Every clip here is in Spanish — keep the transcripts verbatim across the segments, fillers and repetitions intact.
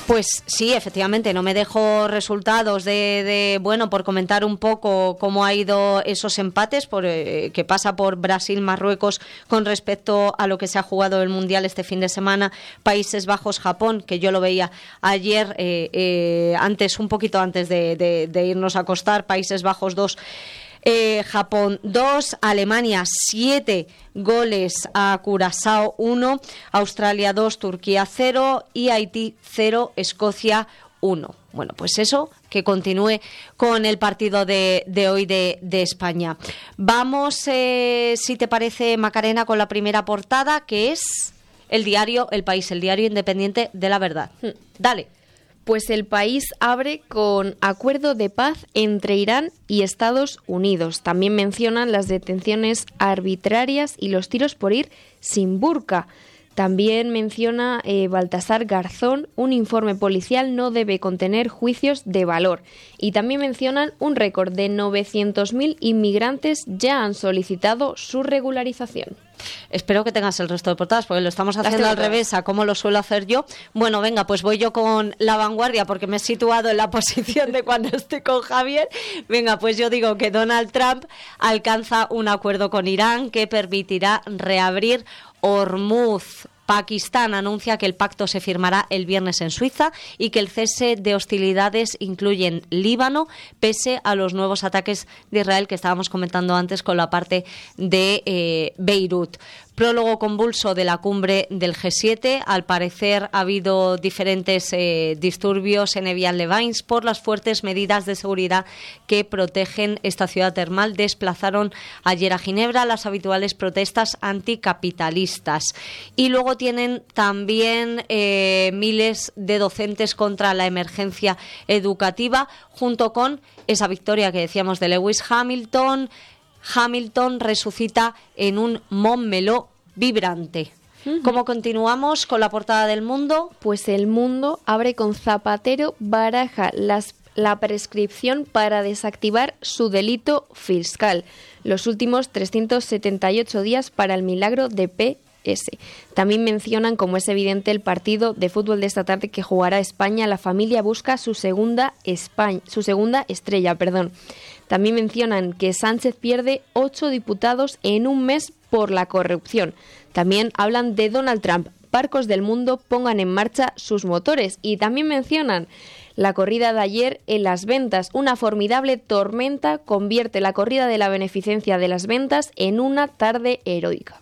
Pues sí, efectivamente, no me dejo resultados de, de bueno, por comentar un poco cómo ha ido esos empates, por, eh, que pasa por Brasil-Marruecos con respecto a lo que se ha jugado el Mundial este fin de semana, Países Bajos-Japón, que yo lo veía ayer, eh, eh, antes, un poquito antes de, de, de irnos a acostar, Países Bajos dos, Eh, Japón dos, Alemania siete goles a Curazao uno, Australia dos, Turquía cero y Haití cero, Escocia uno. Bueno, pues eso, que continúe con el partido de, de hoy de, de España. Vamos, eh, si te parece, Macarena, con la primera portada, que es el diario El País, el diario independiente de la verdad. Dale. Pues El País abre con acuerdo de paz entre Irán y Estados Unidos. También mencionan las detenciones arbitrarias y los tiros por ir sin burka. También menciona eh, Baltasar Garzón, un informe policial no debe contener juicios de valor. Y también mencionan un récord de novecientos mil inmigrantes ya han solicitado su regularización. Espero que tengas el resto de portadas, porque lo estamos haciendo al revés a como lo suelo hacer yo. Bueno, venga, pues voy yo con La Vanguardia, porque me he situado en la posición de cuando estoy con Javier. Venga, pues yo digo que Donald Trump alcanza un acuerdo con Irán que permitirá reabrir Hormuz. Pakistán anuncia que el pacto se firmará el viernes en Suiza y que el cese de hostilidades incluye en Líbano, pese a los nuevos ataques de Israel que estábamos comentando antes con la parte de eh, Beirut. Prólogo convulso de la cumbre del G siete. Al parecer ha habido diferentes eh, disturbios en Evian-les-Bains por las fuertes medidas de seguridad que protegen esta ciudad termal. Desplazaron ayer a Ginebra las habituales protestas anticapitalistas. Y luego tienen también eh, miles de docentes contra la emergencia educativa, junto con esa victoria que decíamos de Lewis Hamilton. Hamilton resucita en un Montmeló vibrante. Uh-huh. ¿Cómo continuamos con la portada del Mundo? Pues El Mundo abre con Zapatero baraja las, la prescripción para desactivar su delito fiscal. Los últimos trescientos setenta y ocho días para el milagro de P S. También mencionan, como es evidente, el partido de fútbol de esta tarde que jugará España. La familia busca su segunda España, su segunda estrella, perdón. También mencionan que Sánchez pierde ocho diputados en un mes por la corrupción. También hablan de Donald Trump. Barcos del mundo pongan en marcha sus motores. Y también mencionan la corrida de ayer en las ventas. Una formidable tormenta convierte la corrida de la beneficencia de las ventas en una tarde heroica.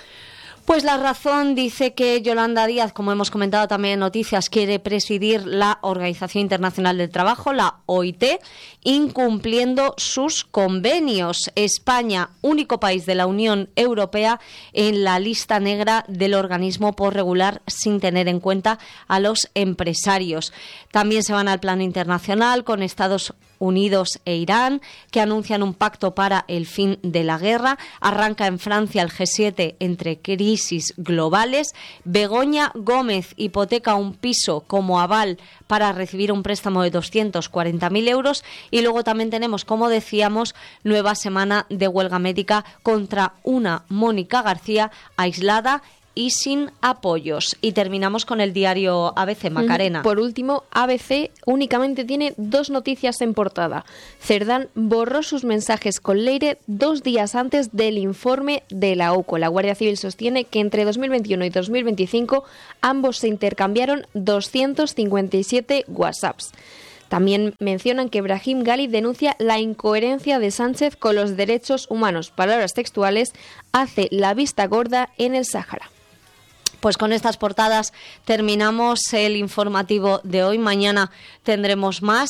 Pues La Razón dice que Yolanda Díaz, como hemos comentado también en noticias, quiere presidir la Organización Internacional del Trabajo, la O I T, incumpliendo sus convenios. España, único país de la Unión Europea en la lista negra del organismo por regular sin tener en cuenta a los empresarios. También se van al plano internacional con Estados Unidos e Irán, que anuncian un pacto para el fin de la guerra. Arranca en Francia el G siete entre crisis globales. Begoña Gómez hipoteca un piso como aval para recibir un préstamo de doscientos cuarenta mil euros. Y luego también tenemos, como decíamos, nueva semana de huelga médica contra una Mónica García aislada y sin apoyos. Y terminamos con el diario A B C, Macarena. Por último, A B C únicamente tiene dos noticias en portada. Cerdán borró sus mensajes con Leire dos días antes del informe de la O C U. La Guardia Civil sostiene que entre dos mil veintiuno y dos mil veinticinco ambos se intercambiaron doscientos cincuenta y siete WhatsApps. También mencionan que Brahim Gali denuncia la incoherencia de Sánchez con los derechos humanos. Palabras textuales: hace la vista gorda en el Sáhara. Pues con estas portadas terminamos el informativo de hoy. Mañana tendremos más.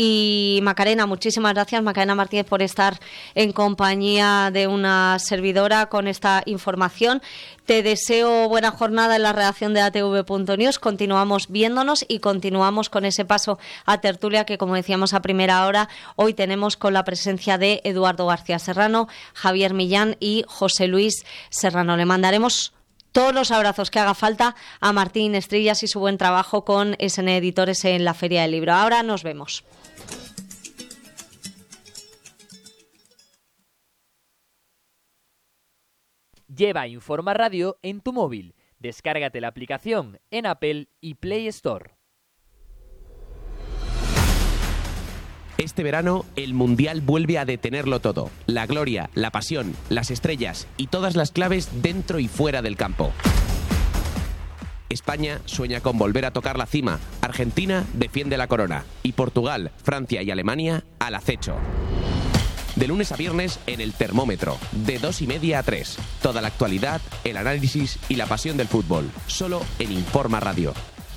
Y Macarena, muchísimas gracias, Macarena Martínez, por estar en compañía de una servidora con esta información. Te deseo buena jornada en la redacción de A T V punto news. Continuamos viéndonos y continuamos con ese paso a tertulia que, como decíamos a primera hora, hoy tenemos con la presencia de Eduardo García Serrano, Javier Millán y José Luis Serrano. Le mandaremos todos los abrazos que haga falta a Martín Estrillas y su buen trabajo con S N Editores en la Feria del Libro. Ahora nos vemos. Lleva Informa Radio en tu móvil. Descárgate la aplicación en Apple y Play Store. Este verano, el Mundial vuelve a detenerlo todo. La gloria, la pasión, las estrellas y todas las claves dentro y fuera del campo. España sueña con volver a tocar la cima, Argentina defiende la corona y Portugal, Francia y Alemania al acecho. De lunes a viernes en El Termómetro, de dos y media a tres. Toda la actualidad, el análisis y la pasión del fútbol, solo en Informa Radio.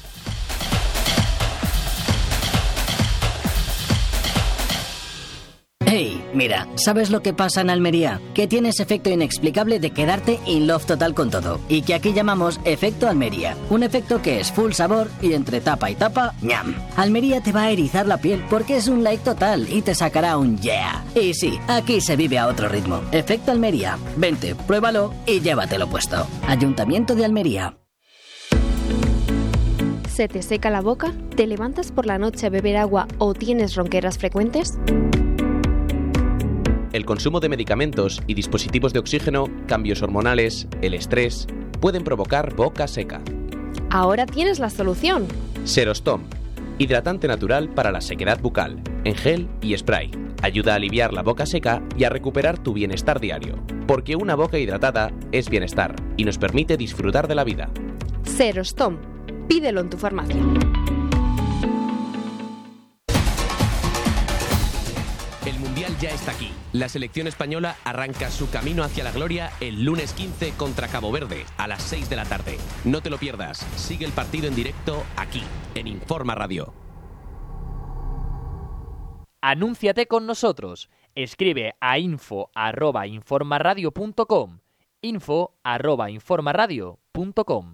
Hey, mira, ¿sabes lo que pasa en Almería? Que tienes efecto inexplicable de quedarte in love total con todo. Y que aquí llamamos efecto Almería. Un efecto que es full sabor y entre tapa y tapa, ñam. Almería te va a erizar la piel porque es un like total y te sacará un yeah. Y sí, aquí se vive a otro ritmo. Efecto Almería. Vente, pruébalo y llévatelo puesto. Ayuntamiento de Almería. ¿Se te seca la boca? ¿Te levantas por la noche a beber agua o tienes ronqueras frecuentes? El consumo de medicamentos y dispositivos de oxígeno, cambios hormonales, el estrés, pueden provocar boca seca. Ahora tienes la solución. Serostom, hidratante natural para la sequedad bucal, en gel y spray. Ayuda a aliviar la boca seca y a recuperar tu bienestar diario. Porque una boca hidratada es bienestar y nos permite disfrutar de la vida. Serostom. Pídelo en tu farmacia. El Mundial ya está aquí. La selección española arranca su camino hacia la gloria el lunes quince contra Cabo Verde a las seis de la tarde. No te lo pierdas. Sigue el partido en directo aquí, en Informa Radio. Anúnciate con nosotros. Escribe a info arroba informaradio punto com. info arroba informaradio punto com.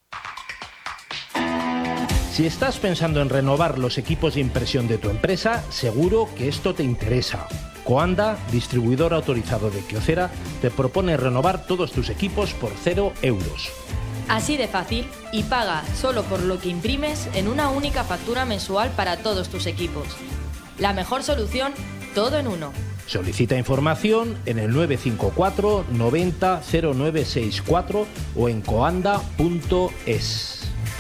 Si estás pensando en renovar los equipos de impresión de tu empresa, seguro que esto te interesa. Coanda, distribuidor autorizado de Kyocera, te propone renovar todos tus equipos por cero euros. Así de fácil, y paga solo por lo que imprimes en una única factura mensual para todos tus equipos. La mejor solución, todo en uno. Solicita información en el nueve cinco cuatro noventa cero nueve sesenta y cuatro o en coanda punto es.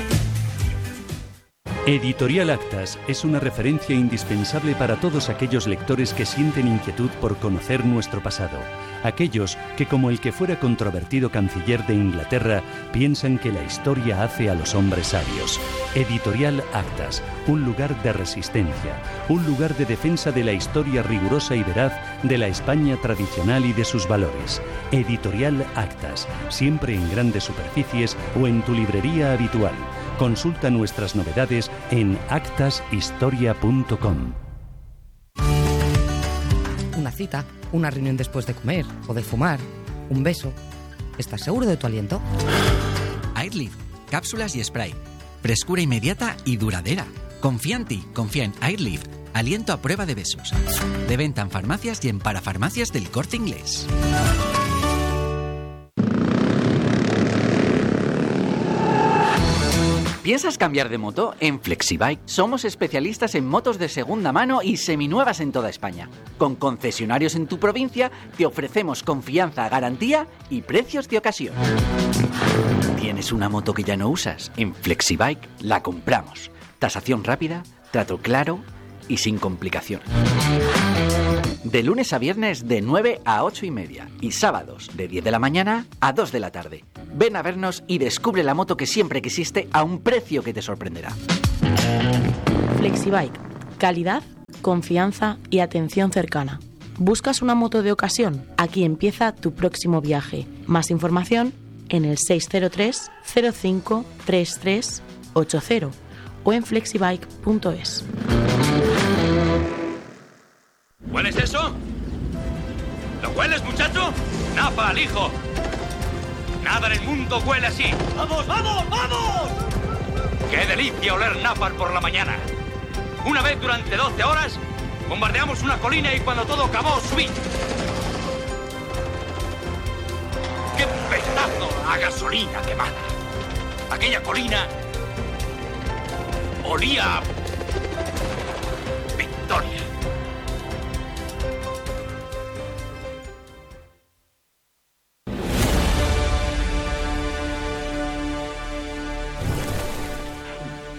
Editorial Actas es una referencia indispensable para todos aquellos lectores que sienten inquietud por conocer nuestro pasado. Aquellos que, como el que fuera controvertido canciller de Inglaterra, piensan que la historia hace a los hombres sabios. Editorial Actas, un lugar de resistencia, un lugar de defensa de la historia rigurosa y veraz de la España tradicional y de sus valores. Editorial Actas, siempre en grandes superficies o en tu librería habitual. Consulta nuestras novedades en actas historia punto com. Una cita, una reunión después de comer o de fumar, un beso. ¿Estás seguro de tu aliento? Airlift, cápsulas y spray. Frescura inmediata y duradera. Confía en ti, confía en Airlift. Aliento a prueba de besos. De venta en farmacias y en parafarmacias del Corte Inglés. ¿Piensas cambiar de moto? En Flexibike somos especialistas en motos de segunda mano y seminuevas en toda España. Con concesionarios en tu provincia te ofrecemos confianza, garantía y precios de ocasión. ¿Tienes una moto que ya no usas? En Flexibike la compramos. Tasación rápida, trato claro y sin complicaciones. De lunes a viernes de nueve a ocho y media y sábados de diez de la mañana a dos de la tarde. Ven a vernos y descubre la moto que siempre quisiste a un precio que te sorprenderá. Flexibike. Calidad, confianza y atención cercana. ¿Buscas una moto de ocasión? Aquí empieza tu próximo viaje. Más información en el seis cero tres cero cinco tres tres ocho cero o en flexibike punto es. ¿Hueles eso? ¿Lo hueles, muchacho? ¡Napal, hijo! Nada en el mundo huele así. ¡Vamos, vamos, vamos! ¡Qué delicia oler napal por la mañana! Una vez durante doce horas, bombardeamos una colina y cuando todo acabó, subí. ¡Qué pedazo a gasolina quemada! Aquella colina olía a victoria.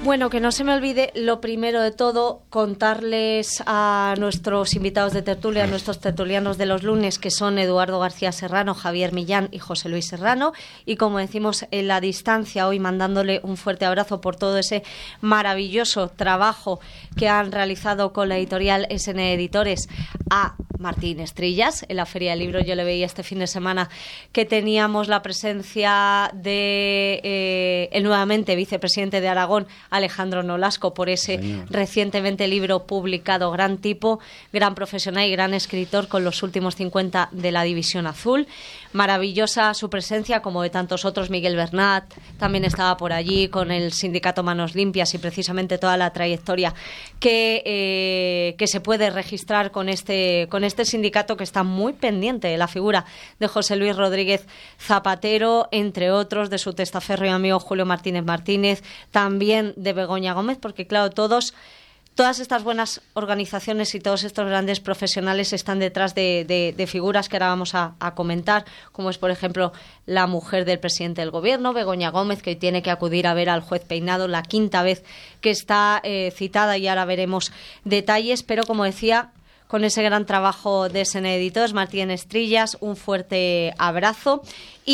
Bueno, que no se me olvide, lo primero de todo, contarles a nuestros invitados de tertulia, a nuestros tertulianos de los lunes, que son Eduardo García Serrano, Javier Millán y José Luis Serrano, y como decimos en la distancia, hoy mandándole un fuerte abrazo por todo ese maravilloso trabajo que han realizado con la editorial S N Editores a Martín Estrillas. En la Feria del Libro yo le veía este fin de semana que teníamos la presencia de eh, el nuevamente vicepresidente de Aragón, Alejandro Nolasco, por ese Señor. recientemente libro publicado, gran tipo, gran profesional y gran escritor, con los últimos cincuenta de la División Azul. Maravillosa su presencia, como de tantos otros. Miguel Bernat también estaba por allí con el sindicato Manos Limpias, y precisamente toda la trayectoria que, eh, que se puede registrar con este, con este sindicato, que está muy pendiente de la figura de José Luis Rodríguez Zapatero, entre otros, de su testaferro amigo Julio Martínez Martínez, también de Begoña Gómez, porque claro, todos todas estas buenas organizaciones y todos estos grandes profesionales están detrás de, de, de figuras que ahora vamos a, a comentar, como es, por ejemplo, la mujer del presidente del gobierno, Begoña Gómez, que hoy tiene que acudir a ver al juez Peinado, la quinta vez que está eh, citada, y ahora veremos detalles, pero como decía, con ese gran trabajo de S N Editores, Martín Estrillas, un fuerte abrazo.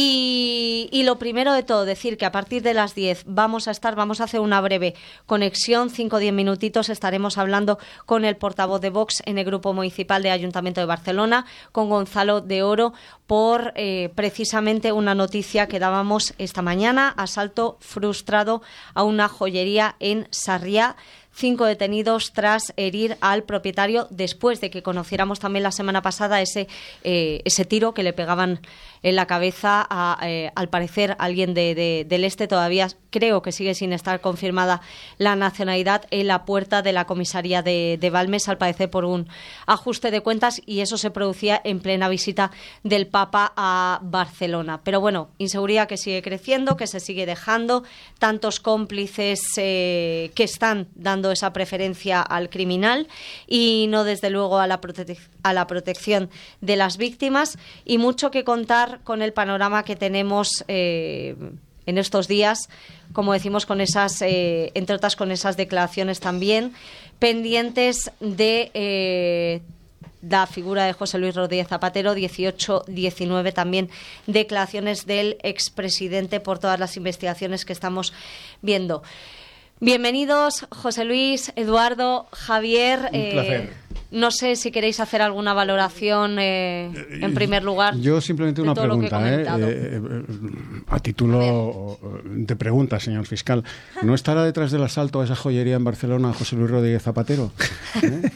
Y, y lo primero de todo, decir que a partir de las diez vamos a estar, vamos a hacer una breve conexión, cinco o diez minutitos, estaremos hablando con el portavoz de Vox en el Grupo Municipal de Ayuntamiento de Barcelona, con Gonzalo de Oro, por eh, precisamente una noticia que dábamos esta mañana: asalto frustrado a una joyería en Sarriá. Cinco detenidos tras herir al propietario, después de que conociéramos también la semana pasada ese, eh, ese tiro que le pegaban en la cabeza a, eh, al parecer, alguien de, de, del este. Todavía creo que sigue sin estar confirmada la nacionalidad, en la puerta de la comisaría de, de Balmes, al parecer por un ajuste de cuentas, y eso se producía en plena visita del Papa a Barcelona. Pero bueno, inseguridad que sigue creciendo, que se sigue dejando, tantos cómplices eh, que están dando esa preferencia al criminal y no, desde luego, a la, prote- a la protección de las víctimas, y mucho que contar con el panorama que tenemos eh, en estos días, como decimos, con esas, eh, entre otras, con esas declaraciones también pendientes de eh, la figura de José Luis Rodríguez Zapatero, dieciocho diecinueve también declaraciones del expresidente, por todas las investigaciones que estamos viendo. Bienvenidos, José Luis, Eduardo, Javier. Un eh, placer. No sé si queréis hacer alguna valoración eh, en primer lugar. Yo simplemente una pregunta, eh, eh, a título de pregunta, señor fiscal. ¿No estará detrás del asalto a esa joyería en Barcelona José Luis Rodríguez Zapatero? ¿Eh?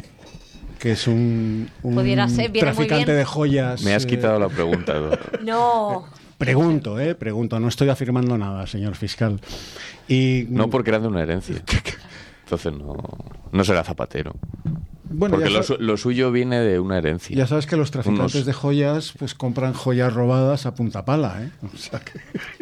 Que es un, un ser, traficante de joyas. Me has quitado eh... la pregunta, Eduardo. No. Pregunto, eh, pregunto. No estoy afirmando nada, señor fiscal. Y no, porque era de una herencia. Entonces no, no será Zapatero. Bueno, porque lo, su, lo suyo viene de una herencia. Ya sabes que los traficantes Unos... de joyas pues compran joyas robadas a punta pala, ¿eh? O sea que...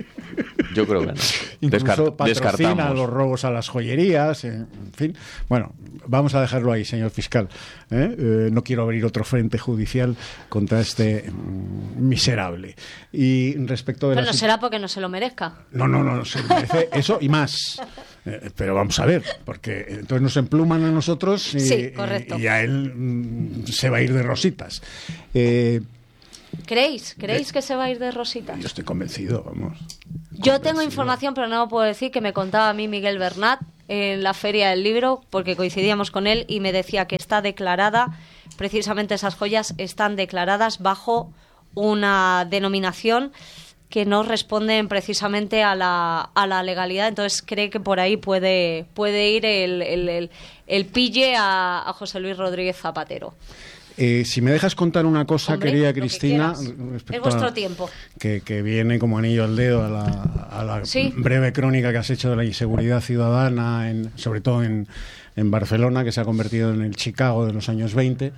Yo creo que no. Incluso Descart- patrocina descartamos. los robos a las joyerías, en fin. Bueno, vamos a dejarlo ahí, señor fiscal. ¿eh? Eh, no quiero abrir otro frente judicial contra este mm, miserable. Y respecto de Pero la... no será porque no se lo merezca. No, no, no, se merece eso y más. Eh, pero vamos a ver, porque entonces nos empluman a nosotros y, sí, correcto. y a él mm, se va a ir de rositas. Eh, ¿Creéis? ¿Creéis de... que se va a ir de rositas? Yo estoy convencido, vamos. Yo tengo información, pero no lo puedo decir, que me contaba a mí Miguel Bernat en la Feria del Libro, porque coincidíamos con él, y me decía que está declarada, precisamente esas joyas están declaradas bajo una denominación que no responden precisamente a la, a la legalidad. Entonces cree que por ahí puede, puede ir el, el, el, el pille a, a José Luis Rodríguez Zapatero. Eh, si me dejas contar una cosa, Hombre, querida Cristina, es vuestro tiempo, que, que viene como anillo al dedo a la, a la ¿Sí? breve crónica que has hecho de la inseguridad ciudadana, en, sobre todo en, en Barcelona, que se ha convertido en el Chicago de los años veinte.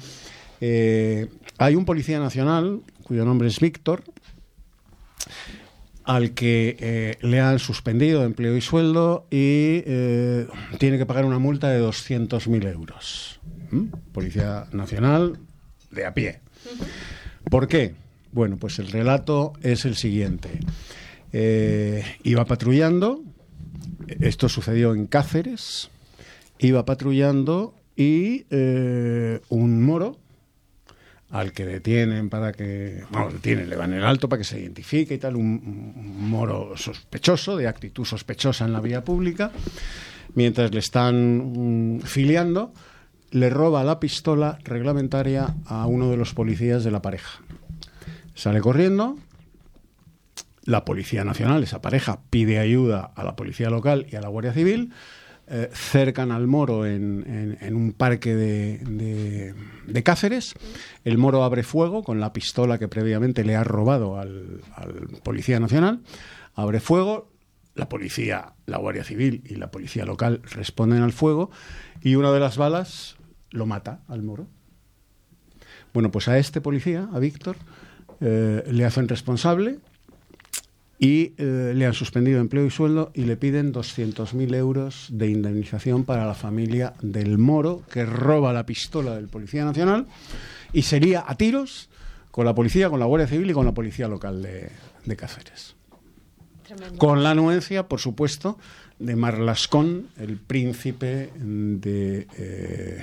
Eh, hay un policía nacional, cuyo nombre es Víctor, al que eh, le han suspendido de empleo y sueldo y eh, tiene que pagar una multa de doscientos mil euros. ¿Mm? Policía Nacional de a pie. ¿Por qué? Bueno, pues el relato es el siguiente. Eh, iba patrullando esto sucedió en Cáceres, iba patrullando y eh, un moro, al que detienen para que, bueno, detienen, le dan el alto para que se identifique y tal, un, un moro sospechoso, de actitud sospechosa en la vía pública, mientras le están um, filiando, le roba la pistola reglamentaria a uno de los policías de la pareja. Sale corriendo, la Policía Nacional, esa pareja, pide ayuda a la Policía Local y a la Guardia Civil, eh, cercan al moro en, en, en un parque de, de, de Cáceres. El moro abre fuego con la pistola que previamente le ha robado al, al Policía Nacional, abre fuego, la policía, la Guardia Civil y la Policía Local responden al fuego y una de las balas lo mata al moro. Bueno, pues a este policía, a Víctor, eh, le hacen responsable y eh, le han suspendido empleo y sueldo y le piden doscientos mil euros de indemnización para la familia del moro que roba la pistola del Policía Nacional y sería a tiros con la policía, con la Guardia Civil y con la Policía Local de, de Cáceres. Tremendo. Con la anuencia, por supuesto, de Marlascón, el príncipe de eh,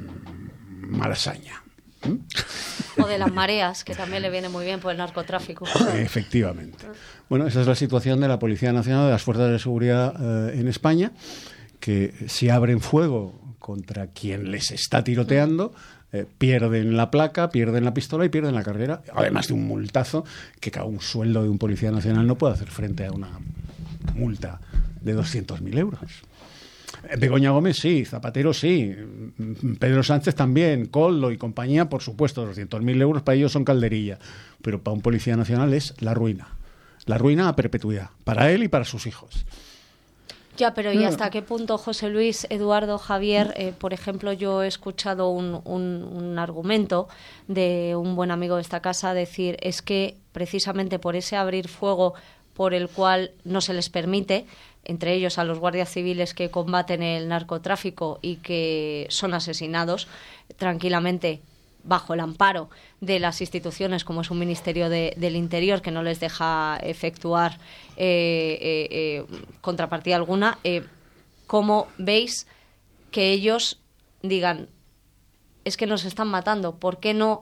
Malasaña. ¿Mm? O de las mareas, que también le viene muy bien por el narcotráfico. Efectivamente. Bueno, esa es la situación de la Policía Nacional, de las Fuerzas de Seguridad eh, en España, que si abren fuego contra quien les está tiroteando, eh, pierden la placa, pierden la pistola y pierden la carrera, además de un multazo que cada un sueldo de un Policía Nacional no puede hacer frente a una multa de doscientos mil euros. Begoña Gómez sí, Zapatero sí, Pedro Sánchez también, Koldo y compañía, por supuesto, doscientos mil euros para ellos son calderilla, pero para un Policía Nacional es la ruina, la ruina a perpetuidad, para él y para sus hijos. Ya, pero ¿y hasta qué punto, José Luis, Eduardo, Javier? Eh, por ejemplo, yo he escuchado un, un, un argumento de un buen amigo de esta casa decir, es que precisamente por ese abrir fuego por el cual no se les permite, entre ellos a los guardias civiles que combaten el narcotráfico y que son asesinados tranquilamente bajo el amparo de las instituciones como es un Ministerio de, del Interior que no les deja efectuar eh, eh, eh, contrapartida alguna, eh, ¿cómo veis que ellos digan, es que nos están matando? ¿Por qué no,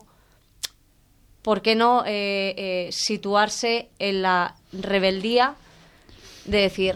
por qué no eh, eh, situarse en la rebeldía de decir,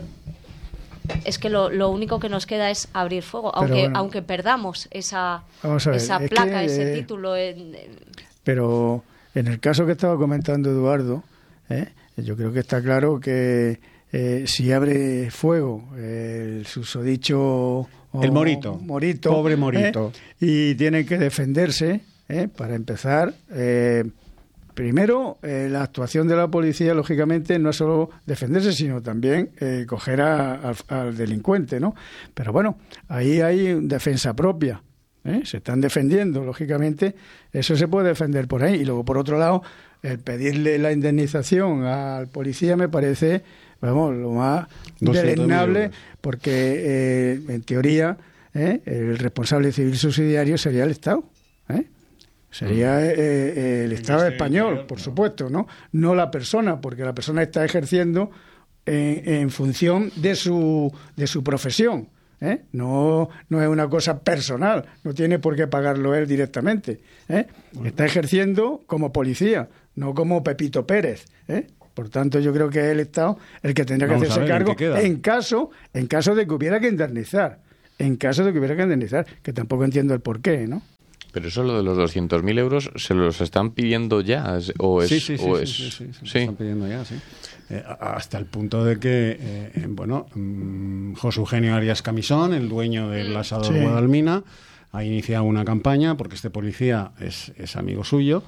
es que lo, lo único que nos queda es abrir fuego, aunque bueno, aunque perdamos esa, ver, esa placa, que, ese título. En, en... Pero en el caso que estaba comentando Eduardo, ¿eh? yo creo que está claro que eh, si abre fuego el susodicho... El morito, morito pobre morito. ¿eh? Y tienen que defenderse, ¿eh? para empezar... Eh, Primero, eh, la actuación de la policía, lógicamente, no es solo defenderse, sino también eh, coger a, a, al delincuente, ¿no? Pero bueno, ahí hay defensa propia, ¿eh? Se están defendiendo, lógicamente, eso se puede defender por ahí. Y luego, por otro lado, el pedirle la indemnización al policía me parece, vamos, lo más deleznable, porque eh, en teoría ¿eh? el responsable civil subsidiario sería el Estado, ¿eh? Sería eh, eh, el Estado español, por supuesto, ¿no? No la persona, porque la persona está ejerciendo en, en función de su de su profesión, ¿eh? No, no es una cosa personal, no tiene por qué pagarlo él directamente, ¿eh? Está ejerciendo como policía, no como Pepito Pérez, ¿eh? Por tanto, yo creo que es el Estado el que tendrá que Vamos hacerse cargo en caso en caso de que hubiera que indemnizar, en caso de que hubiera que indemnizar, que tampoco entiendo el porqué, ¿no? Pero eso lo de los doscientos mil euros, ¿se los están pidiendo ya? ¿O es, sí, sí, sí, o sí, es... sí, sí, sí, se están pidiendo ya, sí. Eh, hasta el punto de que, eh, bueno, mmm, José Eugenio Arias Camisón, el dueño del asador sí. Guadalmina, ha iniciado una campaña, porque este policía es, es amigo suyo,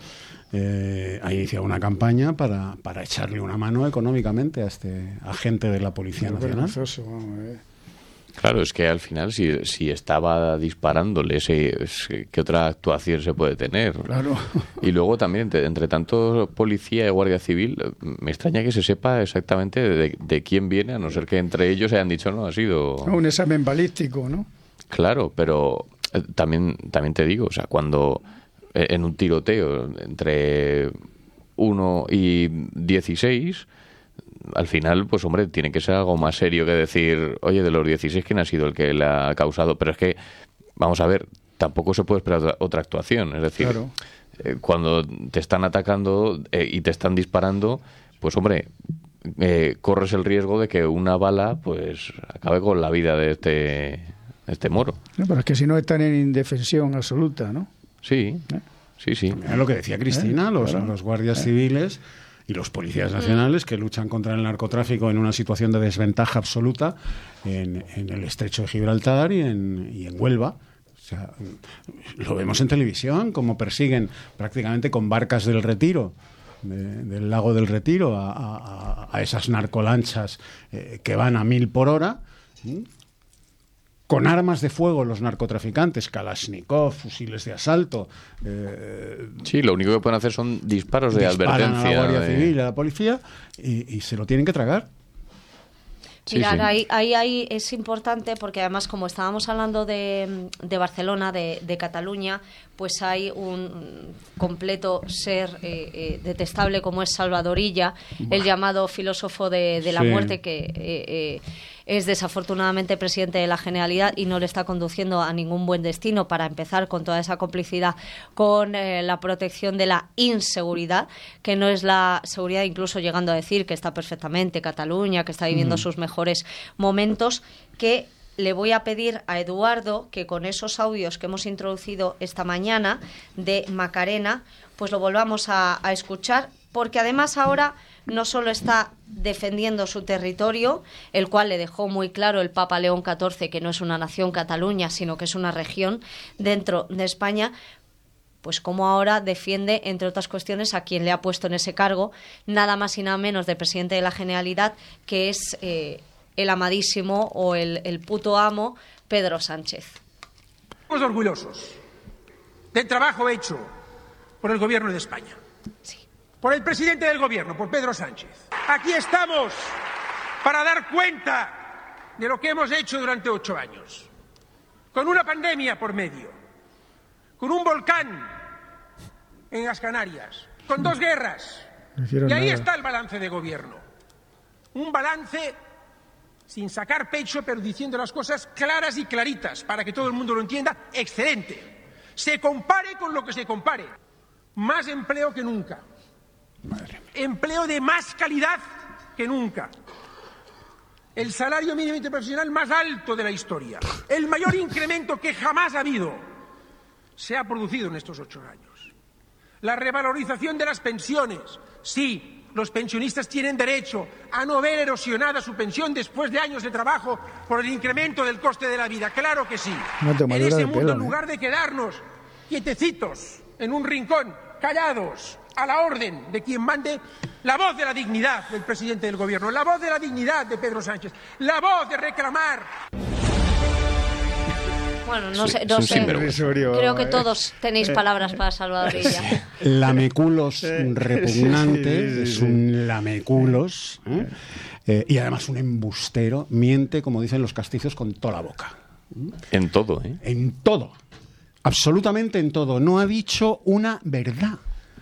eh, ha iniciado una campaña para, para echarle una mano económicamente a este agente de la Policía Pero Nacional. Vergonzoso, vamos a ver. Claro, es que al final si, si estaba disparándole, ¿qué otra actuación se puede tener? Claro. Y luego también, entre, entre tanto policía y guardia civil, me extraña que se sepa exactamente de, de quién viene, a no ser que entre ellos hayan dicho, no, ha sido... Un examen balístico, ¿no? Claro, pero eh, también, también te digo, o sea, cuando eh, en un tiroteo entre uno y dieciséis... al final, pues hombre, tiene que ser algo más serio que decir, oye, de los dieciséis, ¿quién ha sido el que la ha causado? Pero es que, vamos a ver, tampoco se puede esperar otra, otra actuación. Es decir, claro. eh, cuando te están atacando eh, y te están disparando, pues hombre, eh, corres el riesgo de que una bala pues acabe con la vida de este, este moro. No, pero es que si no están en indefensión absoluta, ¿no? Sí, ¿Eh? sí, sí. Mira lo que decía Cristina, ¿Eh? los, claro. los guardias ¿Eh? civiles y los policías nacionales que luchan contra el narcotráfico en una situación de desventaja absoluta en, en el estrecho de Gibraltar y en, y en Huelva. O sea, lo vemos en televisión, como persiguen prácticamente con barcas del Retiro, de, del lago del Retiro, a, a, a esas narcolanchas eh, que van a mil por hora, ¿sí? Con armas de fuego los narcotraficantes, Kalashnikov, fusiles de asalto. Eh, sí, lo único que pueden hacer son disparos de advertencia. A la Guardia de... Civil, a la policía, y, y se lo tienen que tragar. Sí, Mirad, sí. Ahí, ahí, ahí es importante porque además como estábamos hablando de, de Barcelona, de, de Cataluña, pues hay un completo ser eh, eh, detestable como es Salvador Illa, el llamado filósofo de, de la sí. muerte que... Eh, eh, es desafortunadamente presidente de la Generalidad y no le está conduciendo a ningún buen destino, para empezar con toda esa complicidad con eh, la protección de la inseguridad, que no es la seguridad, incluso llegando a decir que está perfectamente Cataluña, que está viviendo mm. sus mejores momentos, que le voy a pedir a Eduardo que con esos audios que hemos introducido esta mañana de Macarena, pues lo volvamos a, a escuchar, porque además ahora no solo está defendiendo su territorio, el cual le dejó muy claro el Papa León catorce que no es una nación Cataluña, sino que es una región dentro de España, pues como ahora defiende, entre otras cuestiones, a quien le ha puesto en ese cargo, nada más y nada menos de presidente de la Generalidad, que es eh, el amadísimo o el, el puto amo Pedro Sánchez. Estamos orgullosos del trabajo hecho por el Gobierno de España. Sí. Por el presidente del Gobierno, por Pedro Sánchez. Aquí estamos para dar cuenta de lo que hemos hecho durante ocho años. Con una pandemia por medio, con un volcán en las Canarias, con dos guerras. No y ahí nada. está el balance de Gobierno. Un balance sin sacar pecho, pero diciendo las cosas claras y claritas, para que todo el mundo lo entienda, excelente. Se compare con lo que se compare. Más empleo que nunca. Madre mía. Empleo de más calidad que nunca. El salario mínimo interprofesional más alto de la historia. El mayor incremento que jamás ha habido se ha producido en estos ocho años. La revalorización de las pensiones. Sí, los pensionistas tienen derecho a no ver erosionada su pensión después de años de trabajo por el incremento del coste de la vida. Claro que sí. En ese mundo, pelo, en lugar de quedarnos quietecitos en un rincón, callados, a la orden de quien mande, la voz de la dignidad del presidente del Gobierno, la voz de la dignidad de Pedro Sánchez, la voz de reclamar. Bueno, no sé, no sé. Creo que todos tenéis palabras para Salvador Illa. Lameculos repugnante, es un lameculos, ¿eh? Eh, y además un embustero, miente, como dicen los castizos, con toda la boca. En todo, ¿eh? En todo, absolutamente en todo. No ha dicho una verdad.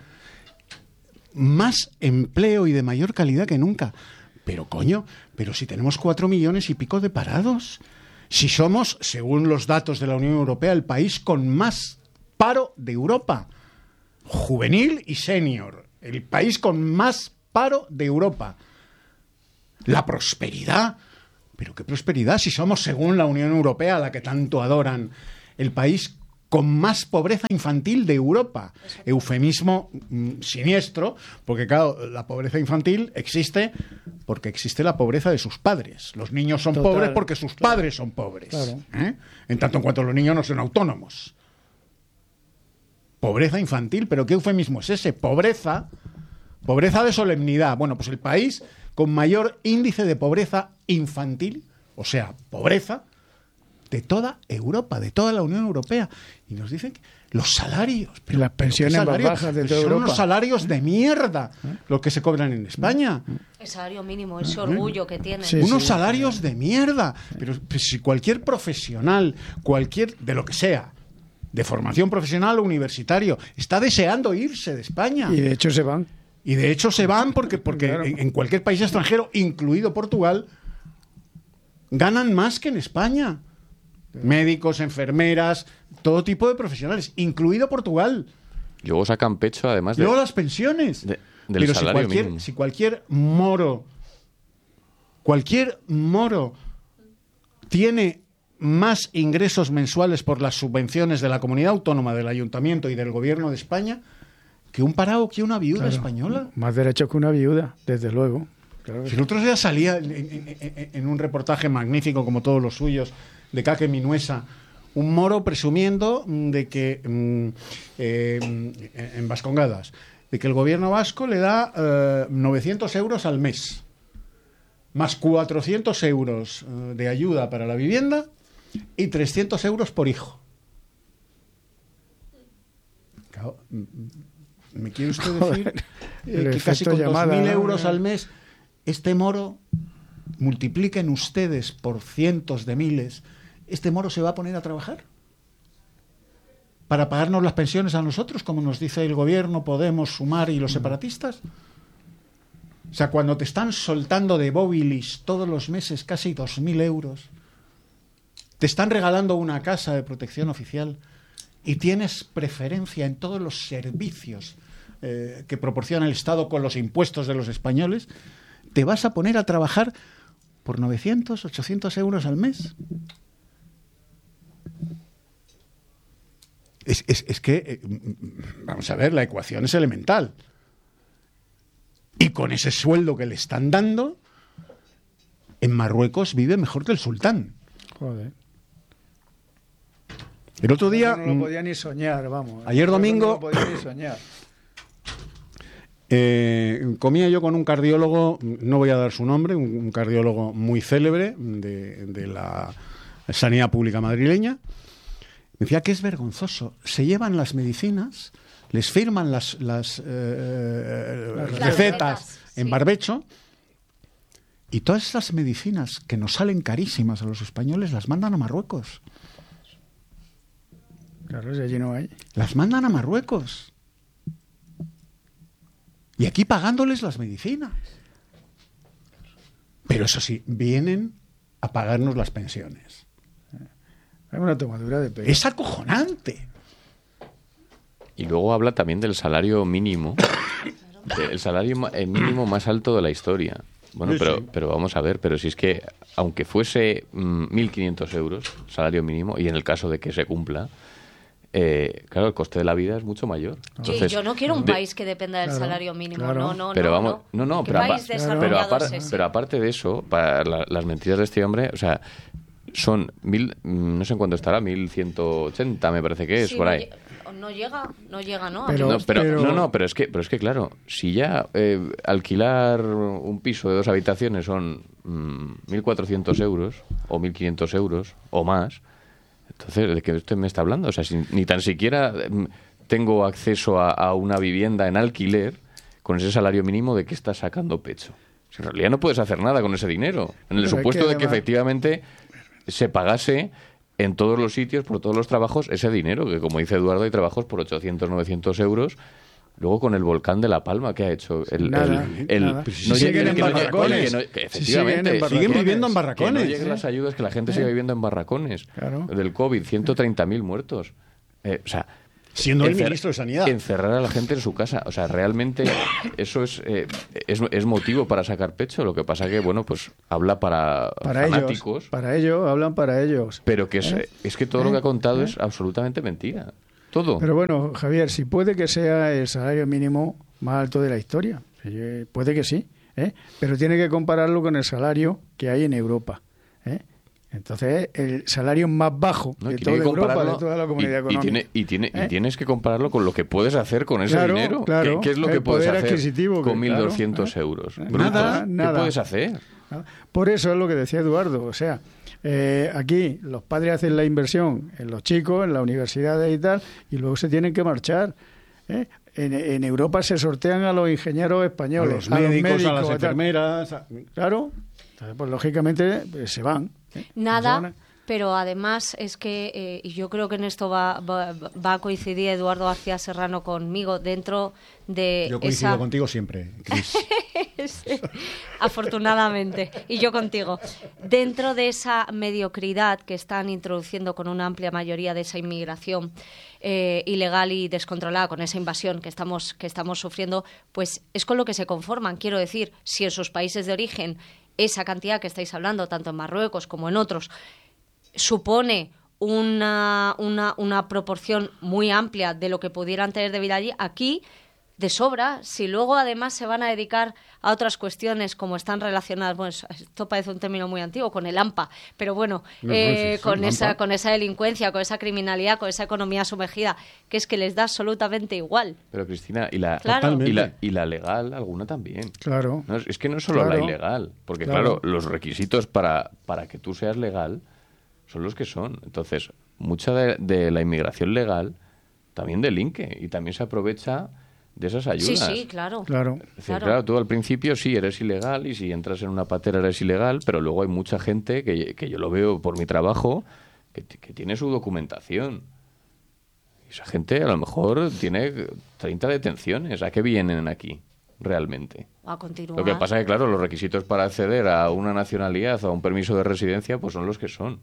Más empleo y de mayor calidad que nunca. Pero coño, pero si tenemos cuatro millones y pico de parados, si somos, según los datos de la Unión Europea, el país con más paro de Europa, juvenil y senior, el país con más paro de Europa. La prosperidad, pero qué prosperidad si somos, según la Unión Europea, a la que tanto adoran, el país con más pobreza infantil de Europa. Eufemismo mm, siniestro, porque claro, la pobreza infantil existe porque existe la pobreza de sus padres. Los niños son Total, pobres porque sus claro, padres son pobres. Claro. ¿Eh? En tanto en cuanto los niños no son autónomos. Pobreza infantil, pero ¿qué eufemismo es ese? Pobreza, pobreza de solemnidad. Bueno, pues el país con mayor índice de pobreza infantil, o sea, pobreza, de toda Europa, de toda la Unión Europea. Y nos dicen que los salarios... Pero, las pensiones más bajas de toda son Europa. Son unos salarios de mierda los que se cobran en España. El salario mínimo, ese orgullo que tienen. Sí, unos sí. salarios de mierda. Pero pues, si cualquier profesional, cualquier, de lo que sea, de formación profesional o universitario, está deseando irse de España. Y de hecho se van. Y de hecho se van porque, porque claro. en, en cualquier país extranjero, incluido Portugal, ganan más que en España. Médicos, enfermeras, todo tipo de profesionales, incluido Portugal. Luego sacan pecho, además de... Luego las pensiones. De, del Pero salario si cualquier, mínimo. si cualquier moro, cualquier moro tiene más ingresos mensuales por las subvenciones de la comunidad autónoma, del ayuntamiento y del gobierno de España, que un parado, que una viuda claro, española. Más derechos que una viuda, desde luego. Claro. Si el otro día salía en, en, en, en un reportaje magnífico, como todos los suyos, de Caque Minuesa, un moro presumiendo de que mm, eh, en Vascongadas, de que el gobierno vasco le da eh, novecientos euros al mes, más cuatrocientos euros eh, de ayuda para la vivienda y trescientos euros por hijo. Claro, ¿me quiere usted decir eh, que casi con dos mil euros al mes este moro, multipliquen ustedes por cientos de miles, este moro se va a poner a trabajar para pagarnos las pensiones a nosotros, como nos dice el gobierno, Podemos, Sumar y los separatistas? O sea, cuando te están soltando de Bobilis todos los meses casi dos mil euros, te están regalando una casa de protección oficial y tienes preferencia en todos los servicios eh, que proporciona el Estado con los impuestos de los españoles, te vas a poner a trabajar por novecientos, ochocientos euros al mes. Es, es, es que, eh, vamos a ver, la ecuación es elemental. Y con ese sueldo que le están dando, en Marruecos vive mejor que el sultán. Joder. El otro día... No, no lo podía ni soñar, vamos. Ayer domingo... No lo podía ni soñar. Eh, comía yo con un cardiólogo, no voy a dar su nombre, un, un cardiólogo muy célebre de, de la sanidad pública madrileña. Me decía que es vergonzoso. Se llevan las medicinas, les firman las, las, eh, las recetas, recetas en sí. barbecho, y todas esas medicinas que nos salen carísimas a los españoles las mandan a Marruecos. Claro, si allí no hay. Las mandan a Marruecos. Y aquí pagándoles las medicinas. Pero eso sí, vienen a pagarnos las pensiones. Es una tomadura de pelo. Es acojonante. Y luego habla también del salario mínimo, el salario mínimo más alto de la historia. Bueno, sí, pero, sí. pero vamos a ver, pero si es que, aunque fuese mmm, mil quinientos euros, salario mínimo, y en el caso de que se cumpla, eh, claro, el coste de la vida es mucho mayor. Entonces, sí, yo no quiero un de, país que dependa del claro, salario mínimo, claro. no, no, pero no. Vamos, no, no, pero, país apa, pero, apar, es pero aparte de eso, para la, las mentiras de este hombre, o sea, son mil, no sé en cuánto estará, mil ciento ochenta me parece que es, sí, por ahí. No llega, no llega, ¿no? Pero, no, pero, pero... no, no, pero es que, pero es que claro, si ya eh, alquilar un piso de dos habitaciones son mmm, mil cuatrocientos euros o mil quinientos euros o más, entonces, ¿de qué usted me está hablando? O sea, si, ni tan siquiera tengo acceso a, a una vivienda en alquiler con ese salario mínimo, ¿de qué estás sacando pecho? Si en realidad no puedes hacer nada con ese dinero, en el pero supuesto que de que además... efectivamente se pagase en todos los sitios, por todos los trabajos, ese dinero, que como dice Eduardo, hay trabajos por ochocientos, novecientos euros. Luego con el volcán de La Palma, ¿qué ha hecho? El, nada, el, el, nada. Si no siguen en barracones. No, efectivamente. Si siguen, en siguen viviendo en barracones. Que no lleguen las ayudas, que la gente ¿eh? siga viviendo en barracones. Claro. Del COVID, ciento treinta mil muertos. Eh, o sea... Siendo el ministro de Sanidad. Encerrar a la gente en su casa. O sea, realmente eso es, eh, es, es motivo para sacar pecho. Lo que pasa que, bueno, pues habla para, para fanáticos. Ellos, para ellos, hablan para ellos. Pero que es, ¿eh? es que todo ¿Eh? lo que ha contado ¿Eh? es absolutamente mentira. Todo. Pero bueno, Javier, si puede que sea el salario mínimo más alto de la historia. Puede que sí. ¿eh? Pero tiene que compararlo con el salario que hay en Europa. ¿eh? Entonces, el salario más bajo no, de toda Europa, de toda la comunidad y, económica. Y, tiene, y, tiene, ¿Eh? y tienes que compararlo con lo que puedes hacer con ese claro, dinero. Claro, ¿Qué, ¿Qué es lo que puedes hacer con mil doscientos claro, euros? ¿eh? Nada, nada. ¿Qué puedes hacer? Por eso es lo que decía Eduardo. O sea, eh, aquí los padres hacen la inversión en los chicos, en las universidades y tal, y luego se tienen que marchar. ¿eh? En, en Europa se sortean a los ingenieros españoles, a los médicos, a, los médicos, a las enfermeras. A... Claro, entonces, pues lógicamente pues, se van. ¿eh? Nada. Se van a... Pero además es que, eh, y yo creo que en esto va, va, va a coincidir Eduardo García Serrano conmigo, dentro de Yo coincido esa... contigo siempre, Cris. Sí, afortunadamente, y yo contigo. Dentro de esa mediocridad que están introduciendo con una amplia mayoría de esa inmigración eh, ilegal y descontrolada, con esa invasión que estamos, que estamos sufriendo, pues es con lo que se conforman. Quiero decir, si en sus países de origen esa cantidad que estáis hablando, tanto en Marruecos como en otros, supone una, una, una proporción muy amplia de lo que pudieran tener de vida allí, aquí de sobra. Si luego además se van a dedicar a otras cuestiones como están relacionadas, bueno, esto parece un término muy antiguo, con el AMPA, pero bueno, no, eh, no, sí, con sí, esa AMPA. con esa delincuencia, con esa criminalidad, con esa economía sumergida, que es que les da absolutamente igual. Pero Cristina, y la, Claro. y la, y la legal, alguna también. Claro. No, es que no es solo Claro. la ilegal, porque Claro. claro, los requisitos para, para que tú seas legal son los que son. Entonces, mucha de, de la inmigración legal también delinque y también se aprovecha de esas ayudas. Sí, sí, claro. Claro. Es decir, claro, tú al principio sí eres ilegal y si entras en una patera eres ilegal, pero luego hay mucha gente que, que yo lo veo por mi trabajo que, que tiene su documentación. Y esa gente a lo mejor tiene treinta detenciones. ¿A qué vienen aquí realmente? A continuar. Lo que pasa es que, claro, los requisitos para acceder a una nacionalidad o a un permiso de residencia pues son los que son.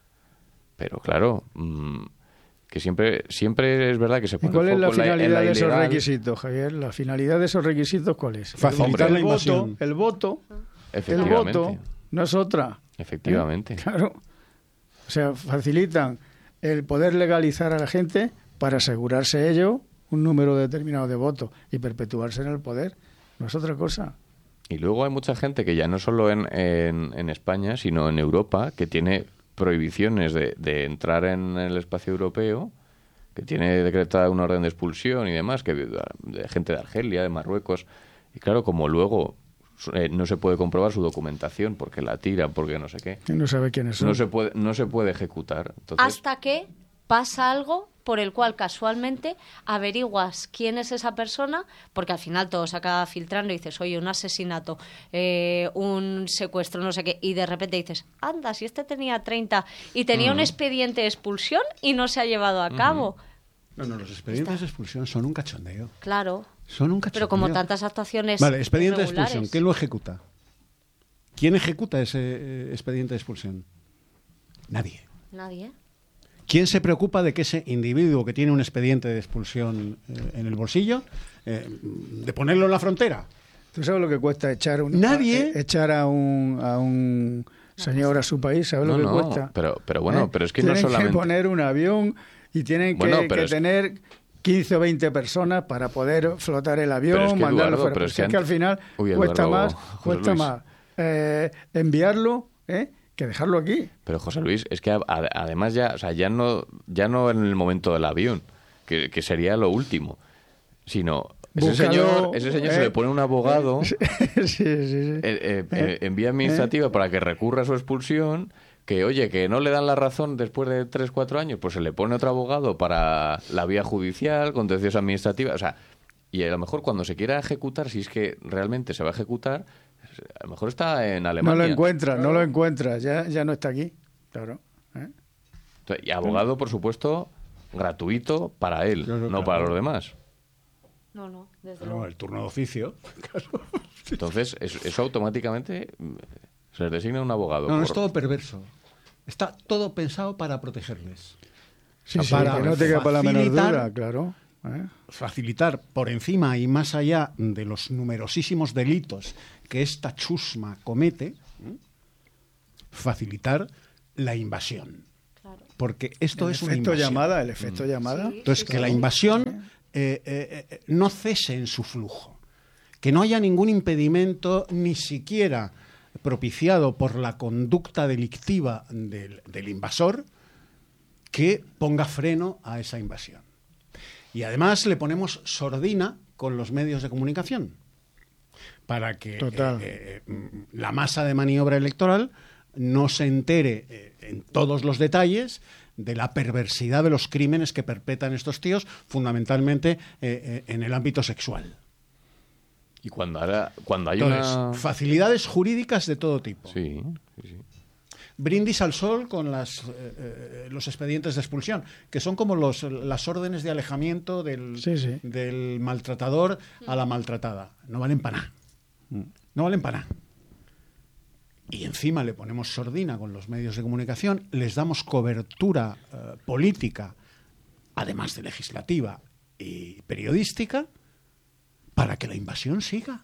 Pero claro, mmm, que siempre siempre es verdad que se ¿Y pone cuál es foco la en la- en finalidad la de esos ilegal. requisitos, Javier? La finalidad de esos requisitos, ¿cuál es? Facilitar el, la invasión. voto, el voto, el Efectivamente. voto, no es otra. Efectivamente. ¿Eh? Claro. O sea, facilitan el poder legalizar a la gente para asegurarse ellos un número determinado de votos y perpetuarse en el poder. No es otra cosa. Y luego hay mucha gente que ya no solo en, en, en España, sino en Europa, que tiene prohibiciones de, de entrar en el espacio europeo, que tiene decretada una orden de expulsión y demás, que de gente de Argelia, de Marruecos. Y claro, como luego eh, no se puede comprobar su documentación porque la tiran, porque no sé qué, Y no sabe quiénes son. no se puede, no se puede ejecutar. Entonces, Hasta que pasa algo por el cual casualmente averiguas quién es esa persona, porque al final todo se acaba filtrando y dices, oye, un asesinato, eh, un secuestro, no sé qué, y de repente dices, anda, si este tenía treinta y tenía Mm. un expediente de expulsión y no se ha llevado a cabo. No, no, los expedientes de expulsión son un cachondeo. Claro. Son un cachondeo. Pero como tantas actuaciones Vale, expediente de irregulares. expulsión. ¿Quién lo ejecuta? ¿Quién ejecuta ese eh, expediente de expulsión? Nadie. Nadie. ¿Quién se preocupa de que ese individuo que tiene un expediente de expulsión eh, en el bolsillo, eh, de ponerlo en la frontera? ¿Tú sabes lo que cuesta echar, un, Nadie. a- echar a un, a un señor a su país? ¿Sabes No, lo que no, cuesta? pero- pero bueno, ¿Eh? pero es que no tienen solamente- que poner un avión y tienen que, Bueno, pero que es- tener quince o veinte personas para poder flotar el avión, Pero es que, mandarlo Eduardo, fuera. pero Pues es que es que al antes- final Uy, cuesta Eduardo, más, José cuesta Luis. más eh, enviarlo ¿eh? que dejarlo aquí. Pero José Luis, es que a- a- además ya, o sea, ya no, ya no en el momento del avión, que, que sería lo último, sino ese Búscalo, señor, ese señor se eh, le pone un abogado, sí, sí, sí. eh, eh, eh, en vía eh. administrativa para que recurra a su expulsión, que oye, que no le dan la razón después de tres, cuatro años, pues se le pone otro abogado para la vía judicial, contenciosa administrativa, o sea, y a lo mejor cuando se quiera ejecutar, si es que realmente se va a ejecutar, a lo mejor está en No Alemania. lo encuentras, no lo encuentras, ya, ya no está aquí. Claro. ¿eh? Entonces, y abogado, por supuesto, gratuito para él, no claro. para los demás. No, no, desde No, luego. el turno de oficio. Entonces, es- eso automáticamente mm, se les designa un abogado. No, no, por- es todo perverso. Está todo pensado para protegerles. Sí, O sí, sea, para que no te quepa la menor facilitar- duda, claro. ¿eh? Facilitar por encima y más allá de los numerosísimos delitos que esta chusma comete, ¿eh? facilitar la invasión. Porque esto El es una efecto invasión. llamada, el efecto llamada. Entonces, que la invasión eh, eh, eh, no cese en su flujo. Que no haya ningún impedimento, ni siquiera propiciado por la conducta delictiva del, del invasor, que ponga freno a esa invasión. Y además le ponemos sordina con los medios de comunicación para que Total. eh, eh, la masa de maniobra electoral no se entere eh, en todos los detalles de la perversidad de los crímenes que perpetran estos tíos, fundamentalmente eh, eh, en el ámbito sexual. Y cuando, ahora, cuando hay Entonces, una... facilidades jurídicas de todo tipo. Sí, sí, sí. brindis al sol con las, eh, los expedientes de expulsión, que son como los, las órdenes de alejamiento del, sí, sí. del maltratador a la maltratada. No valen para nada. No valen para nada. Y encima le ponemos sordina con los medios de comunicación, les damos cobertura eh, política, además de legislativa y periodística, para que la invasión siga.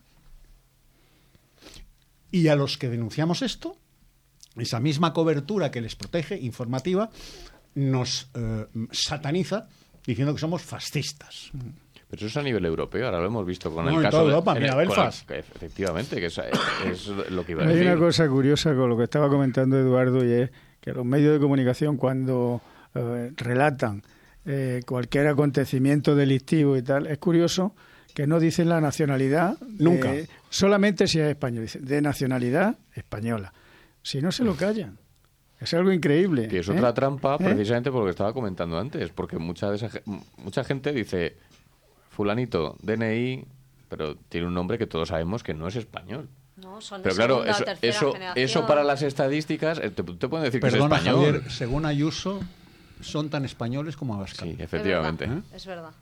Y a los que denunciamos esto, esa misma cobertura que les protege, informativa, nos eh, sataniza diciendo que somos fascistas. Pero eso es a nivel europeo, ahora lo hemos visto con no, el caso toda Europa, de... Mira, Belfast. El, efectivamente, que es, es lo que iba a Hay decir. una cosa curiosa con lo que estaba comentando Eduardo, y es que los medios de comunicación, cuando eh, relatan eh, cualquier acontecimiento delictivo y tal, es curioso que no dicen la nacionalidad. Nunca. Eh, solamente si es español, dicen, de nacionalidad española. Si no, se lo callan. Es algo increíble. Que es ¿eh? otra trampa, ¿Eh? precisamente por lo que estaba comentando antes, porque mucha, de esa, mucha gente dice, fulanito, D N I, pero tiene un nombre que todos sabemos que no es español. No, son pero de claro, segunda o eso, tercera eso, generación. eso para las estadísticas, te, te pueden decir Perdona, que es español. Javier, según Ayuso, son tan españoles como Abascal. Sí, efectivamente. Es verdad. ¿Eh? Es verdad.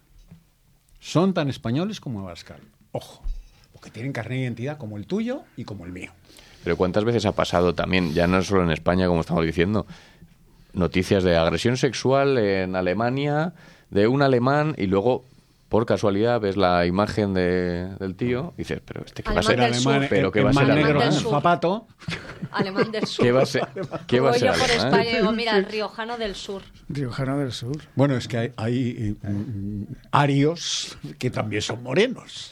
Son tan españoles como Abascal. Ojo, porque tienen carnet de identidad como el tuyo y como el mío. Pero ¿cuántas veces ha pasado también, ya no solo en España, como estamos diciendo, noticias de agresión sexual en Alemania, de un alemán, y luego, por casualidad, ves la imagen de, del tío y dices, pero este qué va a ser alemán, pero qué va a ser negro alemán. con zapato. Alemán del sur. ¿Qué va a ser, qué va a ser Voy yo por alemán? España y digo, mira, el riojano del sur. Riojano del sur. Bueno, es que hay, hay eh, arios que también son morenos.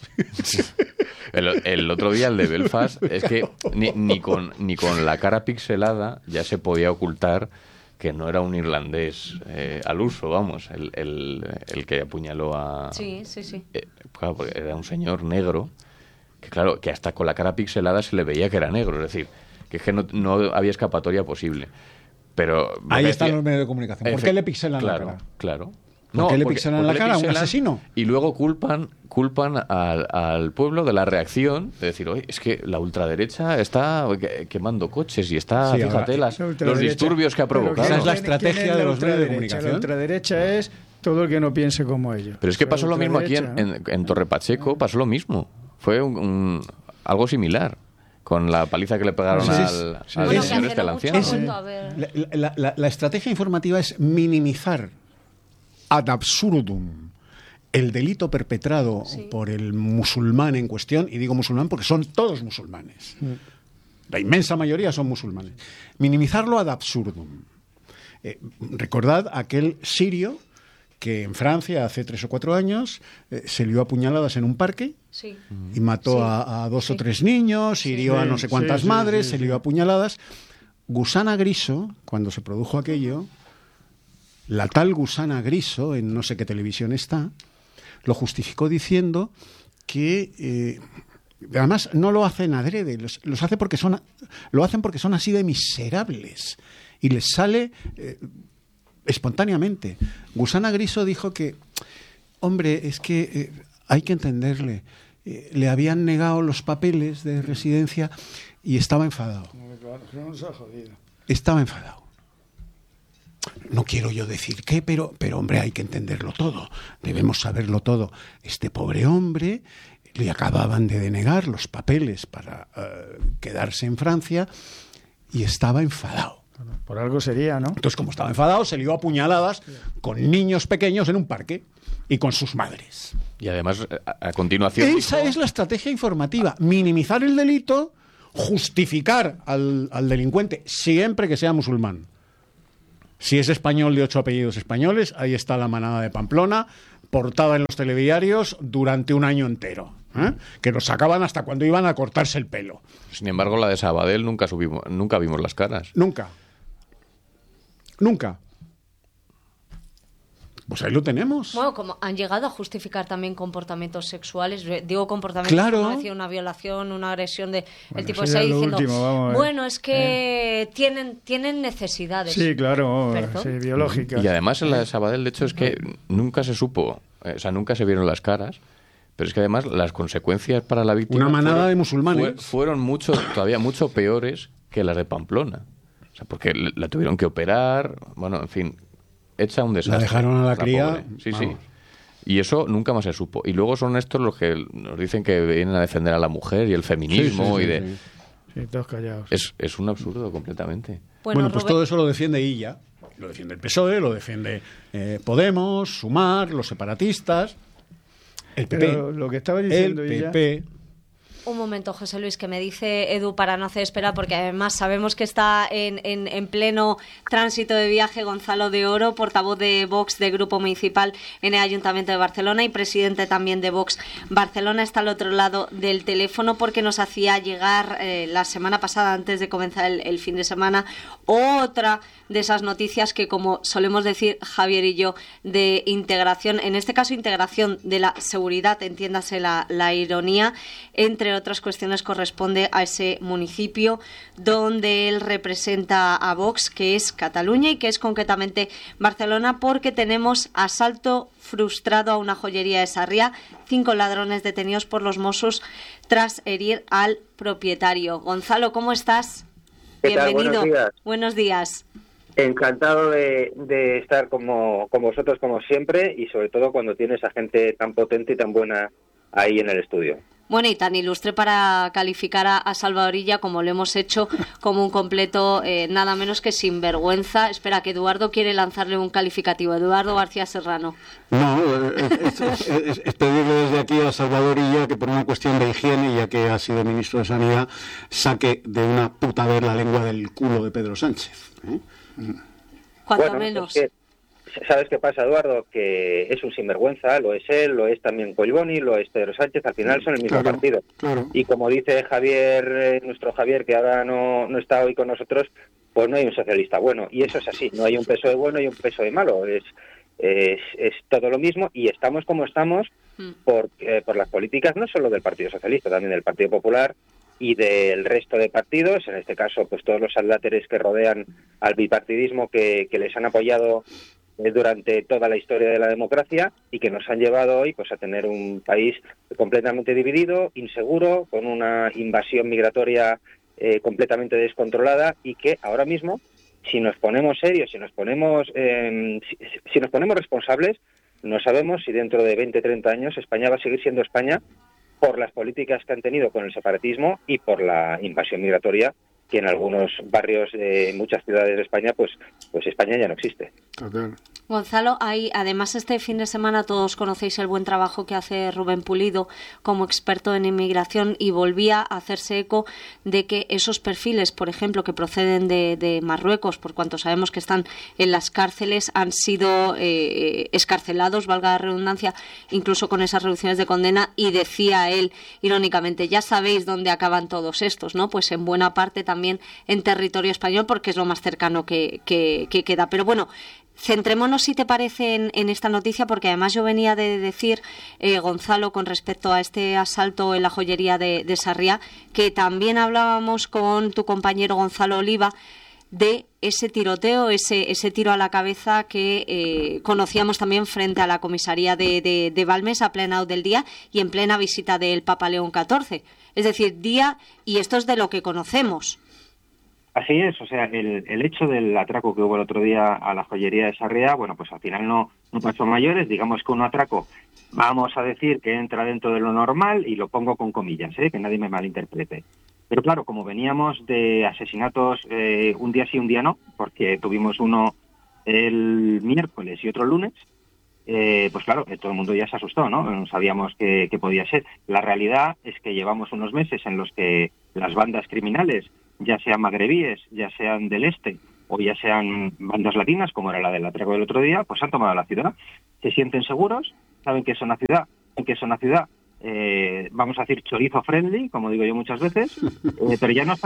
El, el otro día, el de Belfast, es que ni, ni, con, ni con la cara pixelada ya se podía ocultar que no era un irlandés eh, al uso, vamos, el, el, el que apuñaló a... Sí, sí, sí. Eh, claro, porque era un señor negro, que claro, que hasta con la cara pixelada se le veía que era negro, es decir, que, es que no, no había escapatoria posible. Pero ahí decía, están los medios de comunicación. ¿Por qué le pixelan claro, la cara? Claro. ¿Por No, qué le porque- pixelan porque la cara a le un pixelan asesino? Y luego culpan culpan al, al pueblo de la reacción, de decir, oye, es que la ultraderecha está que- quemando coches y está, Sí, fíjate, ahora, las, La los ultraderecha. disturbios que ha Pero provocado. Esa es la ¿quién- estrategia quién es de la los medios de ultraderecha? comunicación. La ultraderecha es todo el que no piense como ellos. Pero es que La pasó lo mismo aquí en, ultraderecha, en, en Torre Pacheco, pasó lo mismo. Fue un, un- algo similar con la paliza que le pegaron Sí, al, sí, al sí. señor Bueno, este, que al hace no anciano. mucho ha Es- vuelto a ver. La, la- la- la estrategia informativa es minimizar ad absurdum el delito perpetrado Sí. por el musulmán en cuestión, y digo musulmán porque son todos musulmanes. La inmensa mayoría son musulmanes. Minimizarlo ad absurdum. Eh, recordad aquel sirio que en Francia hace tres o cuatro años eh, se lió a puñaladas en un parque Sí. y mató Sí. a, a dos Sí. o tres niños, hirió a no sé Sí, cuántas sí, madres, sí, se sí. lió a puñaladas. Gusana Griso, cuando se produjo aquello, la tal Gusana Griso, en no sé qué televisión está, lo justificó diciendo que eh, además no lo hacen adrede, los, los hace porque son lo hacen porque son así de miserables y les sale eh, espontáneamente. Gusana Griso dijo que, hombre, es que eh, hay que entenderle. Eh, le habían negado los papeles de residencia y estaba enfadado. No nos ha jodido. Estaba enfadado. No quiero yo decir qué, pero, pero hombre, hay que entenderlo todo. Debemos saberlo todo. Este pobre hombre le acababan de denegar los papeles para eh, quedarse en Francia y estaba enfadado. Por algo sería, ¿no? Entonces, como estaba enfadado, se lió a puñaladas con niños pequeños en un parque y con sus madres. Y además, a, a continuación... Esa dijo- es la estrategia informativa. Minimizar el delito, justificar al, al delincuente siempre que sea musulmán. Si es español de ocho apellidos españoles, ahí está la manada de Pamplona, portada en los telediarios durante un año entero. ¿eh? Que los sacaban hasta cuando iban a cortarse el pelo. Sin embargo, la de Sabadell nunca subimos, nunca vimos las caras. Nunca. Nunca. Pues ahí lo tenemos. Bueno, como han llegado a justificar también comportamientos sexuales, re- digo comportamientos Claro. como decía, una violación, una agresión de Bueno, el tipo eso está ya es lo diciendo, último, vamos a ver. bueno, es que tienen tienen necesidades. Sí, claro, ¿Perdón? sí, biológicas. Y además en la de Sabadell, de hecho, es que nunca se supo, eh, o sea, nunca se vieron las caras, pero es que además las consecuencias para la víctima... Una manada fueron- de musulmanes. fue- fueron mucho, todavía mucho peores que las de Pamplona. O sea, porque la tuvieron que operar, bueno, en fin, hecha un desastre. La dejaron a la, la cría. Pobre. Sí, vamos. sí. Y eso nunca más se supo. Y luego son estos los que nos dicen que vienen a defender a la mujer y el feminismo. Sí, sí, sí, y de... sí. Sí, todos callados. Es, es un absurdo completamente. Bueno, bueno pues Robert... todo eso lo defiende Illa. Lo defiende el P S O E, lo defiende eh, Podemos, Sumar, los separatistas, el P P. Pero lo que estaba diciendo el Illa... P P. Un momento, José Luis, que me dice Edu para no hacer esperar, porque además sabemos que está en, en, en pleno tránsito de viaje Gonzalo de Oro, portavoz de Vox de Grupo Municipal en el Ayuntamiento de Barcelona y presidente también de Vox Barcelona. Está al otro lado del teléfono porque nos hacía llegar eh, la semana pasada, antes de comenzar el, el fin de semana, otra de esas noticias que, como solemos decir Javier y yo, de integración, en este caso integración de la seguridad, entiéndase la, la ironía, entre otras cuestiones corresponde a ese municipio donde él representa a Vox, que es Cataluña y que es concretamente Barcelona, porque tenemos asalto frustrado a una joyería de Sarriá, cinco ladrones detenidos por los Mossos tras herir al propietario. Gonzalo, ¿cómo estás? ¿Qué Bienvenido. Tal? Buenos días. Buenos días. Encantado de, de estar como, con vosotros como siempre y sobre todo cuando tienes a gente tan potente y tan buena ahí en el estudio. Bueno, y tan ilustre para calificar a, a Salvador Illa como lo hemos hecho como un completo eh, nada menos que sinvergüenza. Espera, que Eduardo quiere lanzarle un calificativo. Eduardo García Serrano. No, es, es, es, es pedirle desde aquí a Salvador Illa que por una cuestión de higiene, ya que ha sido ministro de Sanidad, saque de una puta vez la lengua del culo de Pedro Sánchez. ¿eh? Cuanto bueno, menos. Es que, ¿sabes qué pasa, Eduardo? Que es un sinvergüenza, lo es él, lo es también Collboni, lo es Pedro Sánchez, al final son el mismo claro, partido. Claro. Y como dice Javier, eh, nuestro Javier, que ahora no, no está hoy con nosotros, pues no hay un socialista bueno. Y eso es así, no hay un P S O E bueno y un P S O E malo. Es, es, es todo lo mismo y estamos como estamos por, eh, por las políticas no solo del Partido Socialista, también del Partido Popular y del resto de partidos, en este caso pues todos los adláteres que rodean al bipartidismo que, que les han apoyado durante toda la historia de la democracia y que nos han llevado hoy pues a tener un país completamente dividido, inseguro, con una invasión migratoria eh, completamente descontrolada y que ahora mismo, si nos ponemos serios, si nos ponemos eh, si, si nos ponemos responsables, no sabemos si dentro de veinte, treinta años España va a seguir siendo España por las políticas que han tenido con el separatismo y por la invasión migratoria que en algunos barrios de muchas ciudades de España, pues, pues España ya no existe. Total. Gonzalo, hay, además este fin de semana todos conocéis el buen trabajo que hace Rubén Pulido como experto en inmigración y volvía a hacerse eco de que esos perfiles, por ejemplo, que proceden de, de Marruecos, por cuanto sabemos que están en las cárceles, han sido eh, escarcelados, valga la redundancia, incluso con esas reducciones de condena, y decía él, irónicamente, ya sabéis dónde acaban todos estos, ¿no? Pues en buena parte también en territorio español, porque es lo más cercano que, que, que queda. Pero bueno, centrémonos, si te parece, en, en esta noticia, porque además yo venía de decir, eh, Gonzalo, con respecto a este asalto en la joyería de, de Sarriá, que también hablábamos con tu compañero Gonzalo Oliva de ese tiroteo, ese, ese tiro a la cabeza que eh, conocíamos también frente a la comisaría de, de, de Balmes a plena hora del día y en plena visita del Papa León catorce. Es decir, día, y esto es de lo que conocemos. Así es, o sea, el, el hecho del atraco que hubo el otro día a la joyería de Sarriá, bueno, pues al final no, no pasó mayores, digamos que un atraco, vamos a decir que entra dentro de lo normal, y lo pongo con comillas, ¿eh? Que nadie me malinterprete. Pero claro, como veníamos de asesinatos eh, un día sí, un día no, porque tuvimos uno el miércoles y otro el lunes, eh, pues claro, todo el mundo ya se asustó, ¿no? No sabíamos qué, qué podía ser. La realidad es que llevamos unos meses en los que las bandas criminales, ya sean magrebíes, ya sean del este o ya sean bandas latinas, como era la del atraco del otro día, pues han tomado la ciudad. Se sienten seguros, saben que es una ciudad, que es una ciudad, eh, vamos a decir, chorizo friendly, como digo yo muchas veces, eh, pero ya no